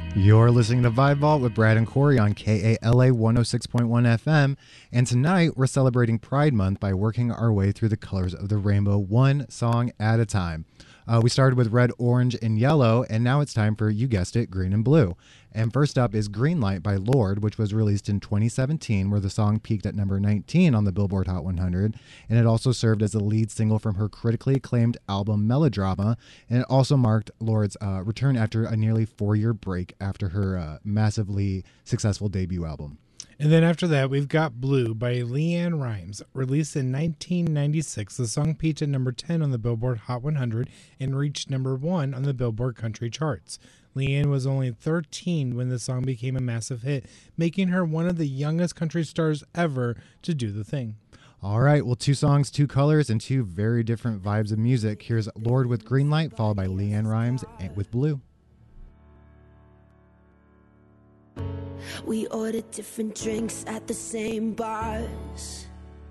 You're listening to Vibe Vault with Brad and Corey on KALA 106.1 FM. And tonight we're celebrating Pride Month by working our way through the colors of the rainbow, one song at a time. We started with red, orange, and yellow, and now it's time for, you guessed it, green and blue. And first up is Green Light by Lorde, which was released in 2017, where the song peaked at number 19 on the Billboard Hot 100. And it also served as the lead single from her critically acclaimed album Melodrama. And it also marked Lorde's return after a nearly 4-year break after her massively successful debut album. And then after that, we've got Blue by LeAnn Rimes. Released in 1996, the song peaked at number 10 on the Billboard Hot 100 and reached number 1 on the Billboard Country charts. LeAnn was only 13 when the song became a massive hit, making her one of the youngest country stars ever to do the thing. All right, well, 2 songs, 2 colors, and 2 very different vibes of music. Here's Lorde with Green Light, followed by LeAnn Rimes with Blue. We ordered different drinks at the same bars.